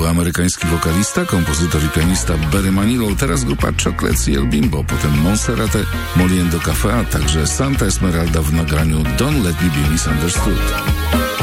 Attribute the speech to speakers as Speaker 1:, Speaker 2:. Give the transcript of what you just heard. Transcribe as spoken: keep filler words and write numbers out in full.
Speaker 1: amerykański wokalista, kompozytor i pianista Barry Manilow, teraz grupa Chocolates i El Bimbo, potem Monserrate, Moliendo Café, a także Santa Esmeralda w nagraniu Don't Let Me Be Misunderstood.